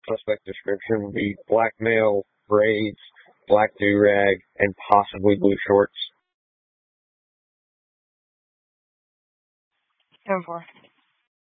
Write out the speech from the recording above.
suspect description would be black male, braids, black do-rag, and possibly blue shorts. 10-4.